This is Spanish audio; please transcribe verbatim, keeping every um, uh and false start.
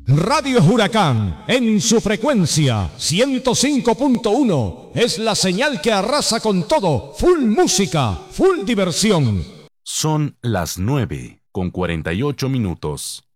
Radio Huracán, en su frecuencia ciento cinco punto uno, es la señal que arrasa con todo. Full música, full diversión. Son las nueve con cuarenta y ocho minutos.